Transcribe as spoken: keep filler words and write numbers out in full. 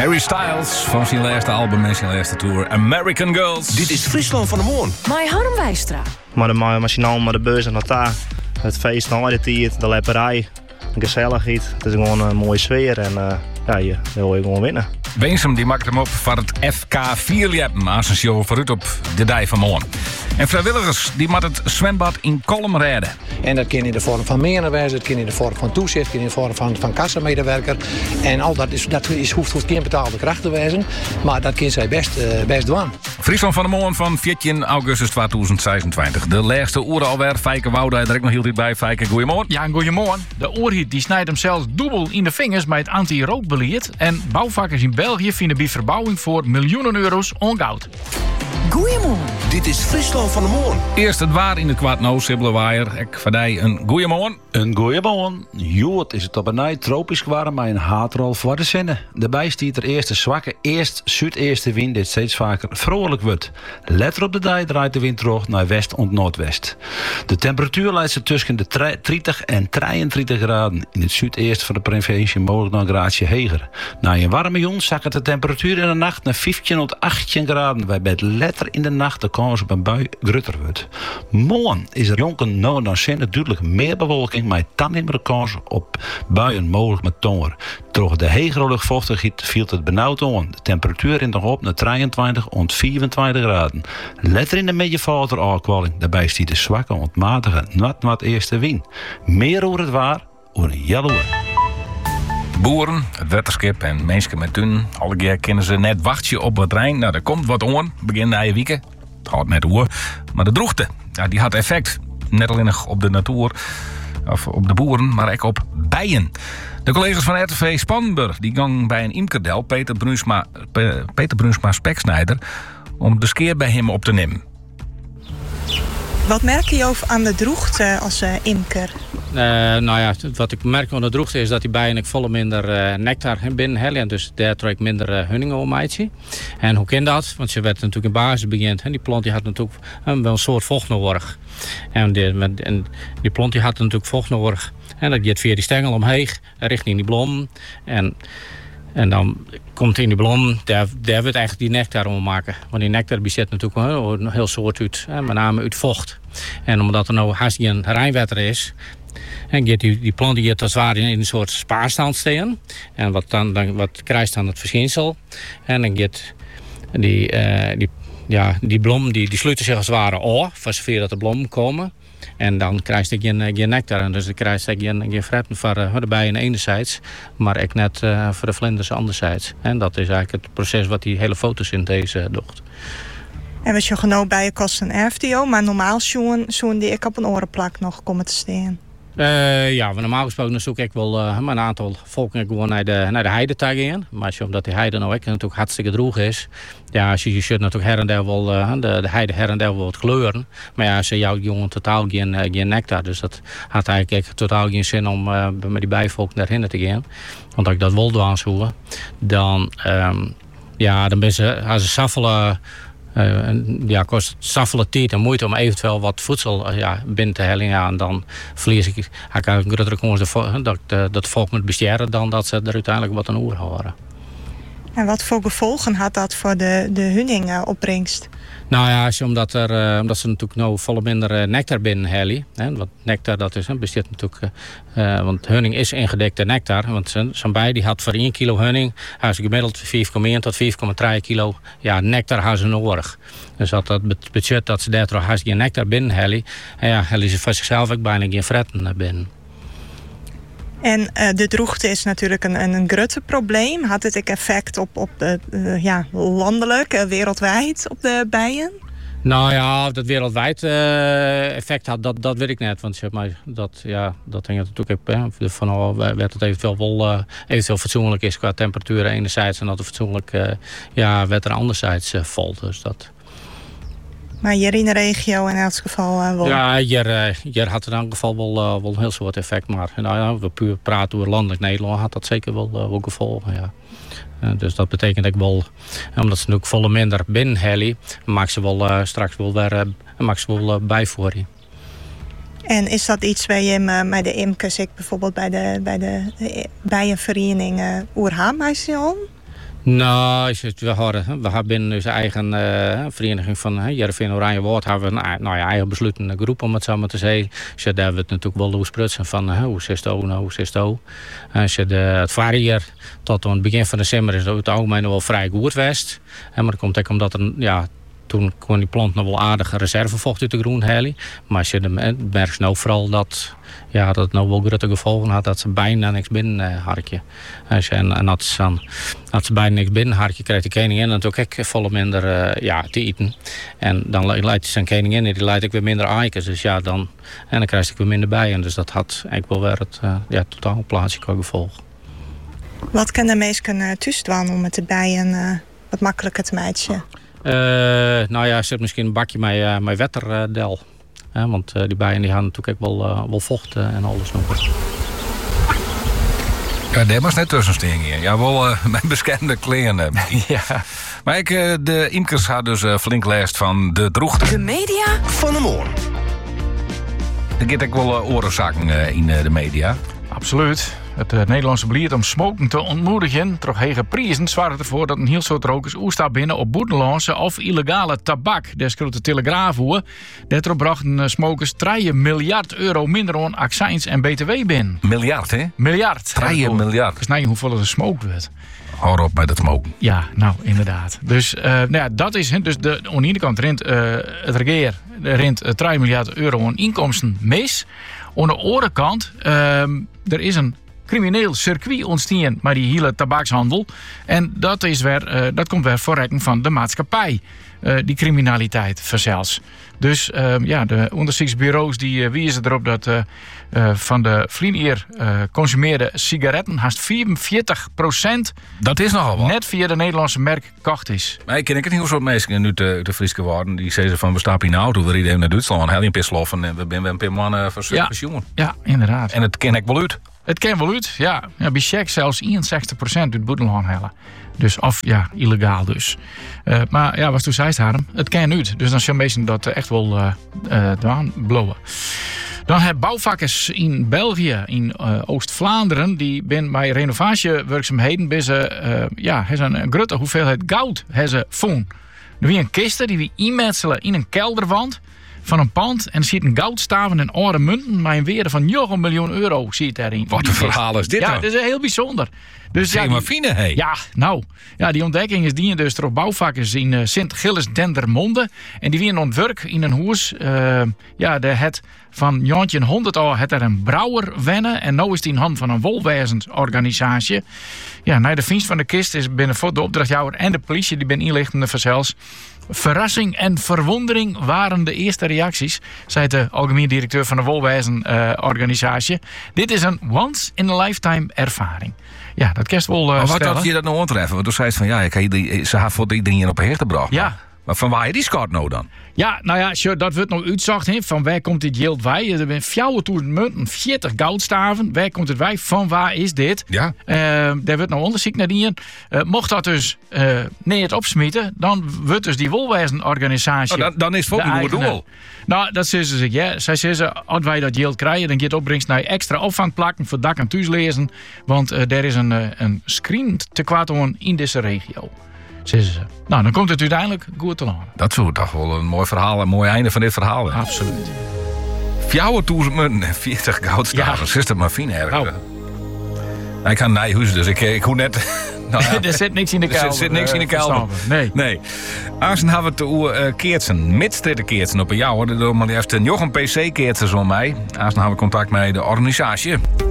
Harry Styles van zijn laatste album en zijn laatste tour American Girls. Dit is Friesland van de Moorn. Mai Harm Wijstra. Maar de machinaal, maar de beurs en daar. Het feest, de tijd, de lepperij, de gezelligheid. Het is gewoon een mooie sfeer en uh, ja, je wil je gewoon winnen. Beensum die maakt hem op voor het F K Vierliep als een show vooruit op de dij van morgen. En vrijwilligers die met het zwembad in Kolm redden. En dat kan in de vorm van meerderwijs, dat kan in de vorm van toezicht, dat kan in de vorm van, van kassamedewerker. En al dat, is, dat is, hoeft, hoeft geen betaalde kracht te wezen, maar dat kan zij best, uh, best doen. Friesland van de Moorn van veertien augustus tweeduizend zesentwintig. De laatste uren alweer. Fijke Wouda, er ook nog heel dit bij. Fijke, goeiemorgen. Ja, goeiemorgen. De oorhiet die snijdt hem zelfs dubbel in de vingers bij het anti-rookbeleid. En bouwvakkers in België vinden bij verbouwing voor miljoenen euro's ongoud. Goeiemorgen. Dit is Friesland van de Moorn. Eerst het waar in de kwart nou, Sibbelwaaier. Ik verdij een goeiemorgen. Een goeiemorgen. Jood is het op een nij tropisch warm met een haatrol voor de zinnen. Daarbij stiet er eerst de zwakke eerst zuideerste wind dit steeds vaker vrolijk wordt. Letter op de dij draait de wind terug naar west en noordwest. De temperatuur leidt ze tussen de dertig en drieëndertig graden. In het zuideerst van de provincie mogelijk nog een graadje heger. Na een warme jong zakken de temperatuur in de nacht naar vijftien tot achttien graden. Waarbij het letter in de nacht de kans op een bui grutter wordt. Morgen is er jonken nou dan zin duidelijk meer bewolking, maar dan neemt de kans op buien mogelijk met tonger. Door de hegere luchtvochtigheid viel het benauwd aan. De temperatuur in de op naar drieëntwintig tot vierentwintig graden. Letter in de middenvater aankwalling. Daarbij stiet de zwakke ontmatige nat-nat eerste wind. Meer over het waar, over een jaloer. Boeren, het wetenschap en mensen met hun. Alle keer kunnen ze net wachten op wat Rijn. Nou, er komt wat on. Begin de weken. Het houdt net oor. Maar de droogte, ja, die had effect. Net alleen nog op de natuur. Of op de boeren, maar ook op bijen. De collega's van R T V Spanburg die gang bij een imkerdel, Peter Brunsma, Peter Brunsma Speksnijder, om de skeer bij hem op te nemen. Wat merk je over aan de droogte als uh, imker? Uh, nou ja, wat ik merk aan de droogte is dat die bijen volle minder uh, nectar binnen hebben. En dus daar trek ik minder uh, hunningen om uit. En hoe kan dat? Want je werd natuurlijk in basis begint. En die plant die had natuurlijk uh, wel een soort vocht nodig. En die, en die plant die had natuurlijk vocht nodig. En dat gaat via die stengel omheen richting die bloem. En En dan komt in die bloem, daar, daar wordt eigenlijk die nectar om maken. Want die nectar bestaat natuurlijk wel een heel soort uit, met name uit vocht. En omdat er nou haast geen rijnwater is, en die, die plant die als het ware in een soort spaarstand staan. En wat, dan, dan, wat krijgt dan het verschijnsel. En dan gaat die, uh, die, ja, die bloem die, die sluiten zich als het ware af, voor zover dat de bloemen komen. En dan krijg je geen, geen nectar. En dus dan krijg je geen, geen fretten voor uh, de bijen enerzijds, maar ook net uh, voor de vlinders anderzijds. En dat is eigenlijk het proces wat die hele fotosynthese uh, doet. En wat je genoeg bij je kosten erfdio, maar normaal zo'n die ik op een orenplak nog komen te staan. Uh, ja, normaal gesproken zoek ik wel uh, een aantal volken gewoon naar de, naar de heidetuig in. Maar als je, omdat die heide nou ook natuurlijk hartstikke droog is. Ja, als je, je zult natuurlijk her en der wel, uh, de, de heide her en der wel wat kleuren. Maar ja, ze jouw jongen totaal geen, uh, geen nectar. Dus dat had eigenlijk totaal geen zin om uh, met die bijvolk daarheen te gaan. Want als ik dat wil doen zoeken, dan, um, ja, dan ben ze, als ze saffelen. Uh, ja, kost het saffele tijd en moeite om eventueel wat voedsel uh, ja, binnen te hellen. Ja, en dan verlies ik eigenlijk een grotere kans dat uh, dat volk moet besteden dan dat ze er uiteindelijk wat aan oer houden. En wat voor gevolgen had dat voor de, de hunningopbrengst? Nou ja, als je, omdat, er, uh, omdat ze natuurlijk nou volle minder uh, nectar binnen hellen. Wat nectar dat is, hè, bestaat natuurlijk. Uh, want hunning is ingedekte nectar. Want zo'n bij die had voor één kilo hunning, had ze gemiddeld vijf komma één tot vijf komma drie kilo ja, nectar had ze nodig. Dus dat dat budget dat ze daardoor haast geen nectar binnen hellen, en ja, hellen ze voor zichzelf ook bijna geen fretten naar binnen. En uh, de droogte is natuurlijk een, een, een grote probleem. Had het ook effect op, op de, uh, ja, landelijk, uh, wereldwijd op de bijen? Nou ja, of dat wereldwijd uh, effect had, dat, dat weet ik net. Want zeg maar, dat, ja, dat hangt natuurlijk ook hè, van oh, werd het eventueel wel uh, eventueel fatsoenlijk is qua temperatuur enerzijds en dat het fatsoenlijk uh, ja, werd er anderzijds uh, valt. Dus dat. Maar hier in de regio in elk geval uh, wel? Ja, hier, uh, hier had het in elk geval wel, uh, wel een heel soort effect. Maar nou ja, we puur praten over landelijk Nederland had dat zeker wel, uh, wel gevolgen. Ja. Uh, dus dat betekent dat ik wel, omdat ze natuurlijk volle minder binnen hellen, maakt ze wel uh, straks wel weer uh, maakt ze wel uh, bijvoering. En is dat iets waar je uh, met de imkers, ik bijvoorbeeld bij de, bij de, de bijenvereniging uh, Oerhaam om? Nou, is het, we hadden, we hebben binnen onze eigen uh, vereniging van uh, Heerenveen Oranje Woord hebben we een nou ja, eigen besluitende groep, om het zo maar te zeggen. Dus daar hebben we het natuurlijk wel loesprutsen van uh, hoe is het nou, hoe is het nou. Als je de, het variër tot aan het begin van december is het algemeen wel vrij goed geweest. Maar dat komt ook omdat er, ja, toen kon die plant nog wel aardige reservevocht uit de groen halen. Maar als je de, merkt nou vooral dat, ja, dat het nou wel grote gevolgen had dat ze bijna niks binnen uh, harkje. Als je, en en dat ze, dan, dat ze bijna niks binnen harkje krijgt de koningin natuurlijk ook volle minder uh, ja, te eten. En dan leidt zijn koningin en die leidt ook weer minder eikens. Dus ja, dan, en dan krijg ik weer minder bijen. Dus dat had eigenlijk wel weer het uh, ja, totaal plaatsje qua gevolg. Wat kan de meesten uh, thuis doen om het de bijen uh, wat makkelijker te matchen? Uh, nou ja, zit misschien een bakje met, uh, met wetterdel. Uh, want uh, die bijen die gaan natuurlijk ook wel, uh, wel vocht uh, en alles nog. Ja, daar was net tussensteken hier. Ja, wel uh, mijn beschermde kleren. Ja. Maar ik, uh, de imkers had dus uh, flink last van de droogte. De media Van de Moorn. Er gaat ook wel uh, oorzaken uh, in uh, de media. Absoluut. Het uh, Nederlandse beleid om smoken te ontmoedigen, toch hege prijzen, zorgt ervoor dat een heel soort rokers oestaan binnen op boetenlandse of illegale tabak. Daar de Telegraaf hoe. Daardoor brachten uh, smokers drie miljard euro minder aan accijns en B T W binnen. Miljard, hè? Miljard. drie miljard. Dus nou hoeveel er smoke wordt. Hou op bij dat smoken. Ja, nou inderdaad. Dus uh, nou ja, dat is dus de, aan de ene kant rent uh, het regeer rent uh, drie miljard euro aan inkomsten mis. Aan de andere kant, uh, er is een crimineel circuit ontstaan met die hele tabakshandel. En dat, is weer, uh, dat komt weer voor rekening van de maatschappij. Uh, die criminaliteit verzels. Dus uh, ja, de onderzoeksbureaus die uh, wijzen erop dat uh, uh, van de vlienier uh, consumeerde sigaretten haast vierenveertig procent dat is nogal wat. Net via de Nederlandse merk kocht is. Maar ik ken ik een heel soort mensen nu te, te Friese worden. Die zeggen van we stappen in de auto, we rijden even naar Duitsland, heel in pisloffen en we zijn een paar mannen voor ja. pensioen. Ja, inderdaad. En het ken ik wel uit. Het ken wel uit, ja. ja bij check zelfs eenenzestig procent uit boetenland halen. Dus, of ja, illegaal dus. Uh, maar ja, wat toen zei het Harm, het ken uit. Dus dan zijn mensen dat echt wel uh, uh, dwaan blowen. Dan hebben bouwvakkers in België, in uh, Oost-Vlaanderen, die ben bij renovatiewerkzaamheden bij ze, uh, ja, hebben een grote hoeveelheid goud hebben ze vonden. Er was een kisten die we inmetselen in een kelderwand van een pand en er zitten goudstaven en oude munten met een waarde van negen miljoen euro zit daarin. Wat een verhaal is dit ja, dan? dat is heel bijzonder. Dus zeg ja, maar die, fine, hé. Ja, nou. Ja, die ontdekking is die dus door bouwvakkers in uh, Sint-Gilles-Dendermonde. En die weer ontwerp in een huis. Uh, ja, de het van Jantje honderd al het er een brouwer wennen. En nu is die in hand van een wolwezensorganisatie. Ja, na de vindst van de kist is binnenvoort de opdrachthouder en de politie die ben inlichtende verzels. Verrassing en verwondering waren de eerste reacties, zei de algemeen directeur van de wolwezenorganisatie. Uh, Dit is een once-in-a-lifetime ervaring. Ja, dat kerst wel uh, maar wat stellen. had je dat nou ontreffen? Want toen zei je van ja, ik heb iedereen, ze had voor iedereen op een hecht gebracht. Ja. Maar van waar je die schat nou dan? Ja, nou ja, sure, dat wordt nog uitzacht. He, van waar komt dit geld bij? Er zijn vijfduizend munten, veertig goudstaven. Waar komt het bij? Van waar is dit? Ja. Uh, daar wordt nog onderzoek naar die. Uh, mocht dat dus uh, nee het opsmieten, dan wordt dus die wolwezenorganisatie. Oh, dan, dan is het ook niet doel. Nou, dat zeggen ze. Ja. Zij zeggen, als wij dat geld krijgen, dan gaat het opbrengst naar extra opvangplakken voor dak- en thuislezen. Want uh, er is een, uh, een screen te kwaad om in deze regio. Zeggen ze. Nou, dan komt het uiteindelijk goed te landen. Dat is toch wel een mooi verhaal, een mooi einde van dit verhaal. Hè? Absoluut. vijfduizend munten en veertig goudstaven. Ja. Is dat maar fijn erg. Nou. Nou, ik ga naar Nijhuis, dus ik, ik hoe net. Nou ja, er zit niks in de kelder. Er zit, zit niks in de kelder. Nee. nee. Aanstaan hebben we het over uh, Keertsen. Midstede Keertsen op een jaar. Maar die heeft nog een P C Keertsen zo mij. Aanstaan hebben we contact met de organisatie.